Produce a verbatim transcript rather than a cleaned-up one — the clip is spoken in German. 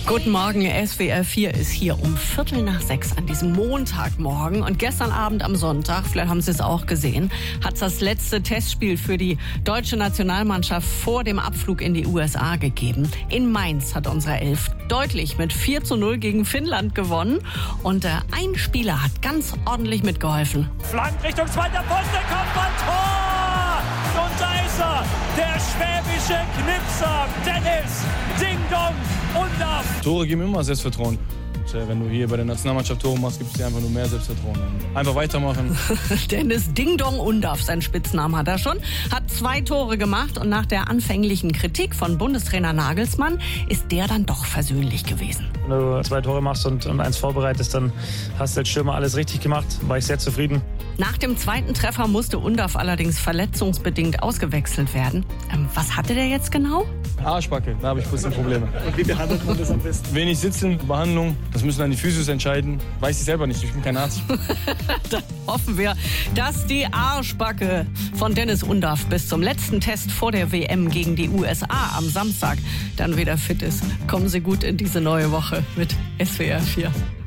Guten Morgen, S W R vier ist hier um Viertel nach sechs an diesem Montagmorgen. Und gestern Abend am Sonntag, vielleicht haben Sie es auch gesehen, hat es das letzte Testspiel für die deutsche Nationalmannschaft vor dem Abflug in die U S A gegeben. In Mainz hat unsere Elf deutlich mit vier zu null gegen Finnland gewonnen. Und äh, ein Spieler hat ganz ordentlich mitgeholfen. Flank Richtung zweiter Pfosten, Kopfball, Tor! Und da ist er, der schwäbische Knipser, Dennis Ding Dong Undaff. Tore geben immer Selbstvertrauen. Wenn du hier bei der Nationalmannschaft Tore machst, gibt es dir einfach nur mehr Selbstvertrauen. Einfach weitermachen. Dennis Ding Dong Undaff, seinen Spitznamen hat er schon, hat zwei Tore gemacht und nach der anfänglichen Kritik von Bundestrainer Nagelsmann ist der dann doch versöhnlich gewesen. Wenn du zwei Tore machst und, und eins vorbereitest, dann hast du als Stürmer alles richtig gemacht. War ich sehr zufrieden. Nach dem zweiten Treffer musste Undaff allerdings verletzungsbedingt ausgewechselt werden. Ähm, was hatte der jetzt genau? Arschbacke, da habe ich ein bisschen Probleme. Und wie behandelt man das am besten? Wenig sitzen, Behandlung, das müssen dann die Physios entscheiden. Weiß ich selber nicht, ich bin kein Arzt. Dann hoffen wir, dass die Arschbacke von Dennis Undaff bis zum letzten Test vor der W M gegen die U S A am Samstag dann wieder fit ist. Kommen Sie gut in diese neue Woche mit S W R vier.